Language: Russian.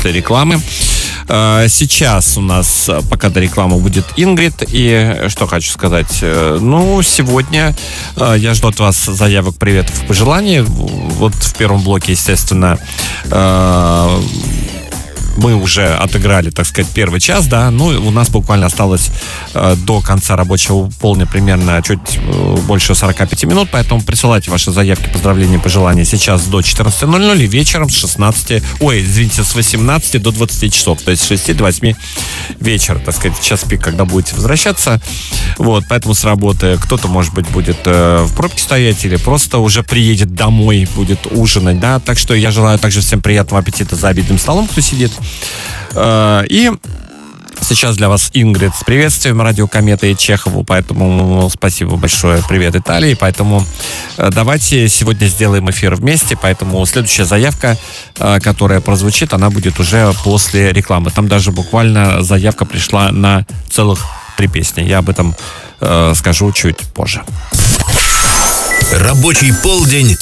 рекламы. Сейчас у нас, пока до рекламы, будет Ингрид. И что хочу сказать. Сегодня я жду от вас заявок, приветов и пожеланий. Вот в первом блоке, естественно, мы уже отыграли, так сказать, первый час, да, у нас буквально осталось до конца рабочего полдня примерно чуть больше 45 минут, поэтому присылайте ваши заявки, поздравления, пожелания сейчас до 14:00 и вечером с 18 до 20 часов, то есть с 6 до 8 вечера, так сказать, в час пик, когда будете возвращаться, вот, поэтому с работы кто-то, может быть, будет в пробке стоять или просто уже приедет домой, будет ужинать, да, так что я желаю также всем приятного аппетита за обеденным столом, кто сидит. И сейчас для вас Ингрид с приветствием, радио Комета и Чехову, поэтому спасибо большое, привет Италии, поэтому давайте сегодня сделаем эфир вместе, поэтому следующая заявка, которая прозвучит, она будет уже после рекламы, там даже буквально заявка пришла на целых 3 песни, я об этом скажу чуть позже. Рабочий полдень